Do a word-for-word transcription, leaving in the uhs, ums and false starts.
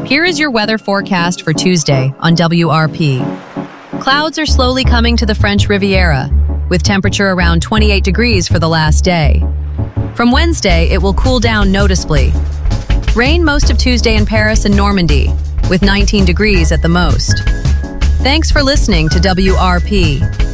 Here is your weather forecast for Tuesday on W R P. Clouds are slowly coming to the French Riviera, with temperature around twenty-eight degrees for the last day. From Wednesday, it will cool down noticeably. Rain most of Tuesday in Paris and Normandy, with nineteen degrees at the most. Thanks for listening to W R P.